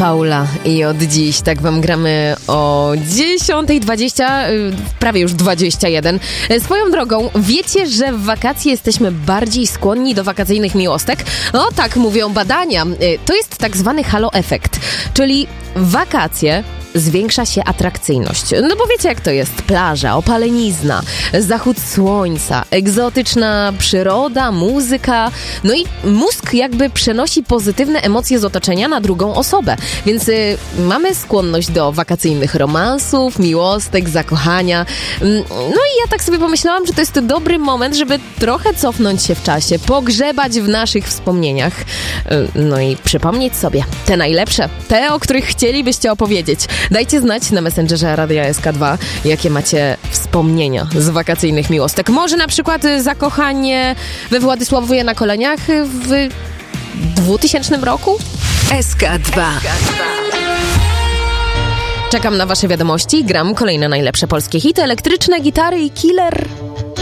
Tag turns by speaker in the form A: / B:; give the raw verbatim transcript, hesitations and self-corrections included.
A: Paula i od dziś tak wam gramy o dziesiąta dwadzieścia, prawie już dwadzieścia jeden. Swoją drogą, wiecie, że w wakacje jesteśmy bardziej skłonni do wakacyjnych miłostek? No tak mówią badania. To jest tak zwany halo efekt, czyli wakacje zwiększa się atrakcyjność. No bo wiecie jak to jest. Plaża, opalenizna, zachód słońca, egzotyczna przyroda, muzyka. No i mózg jakby przenosi pozytywne emocje z otoczenia na drugą osobę. Więc y, mamy skłonność do wakacyjnych romansów, miłostek, zakochania. No i ja tak sobie pomyślałam, że to jest dobry moment, żeby trochę cofnąć się w czasie, pogrzebać w naszych wspomnieniach. Y, no i przypomnieć sobie te najlepsze, te, o których chcielibyście opowiedzieć. Dajcie znać na Messengerze Radia S K dwa, jakie macie wspomnienia z wakacyjnych miłostek. Może na przykład zakochanie we Władysławowie na Koleniach w dwutysięcznym roku?
B: S K dwa.
A: Czekam na wasze wiadomości. Gram kolejne najlepsze polskie hity, elektryczne gitary i killer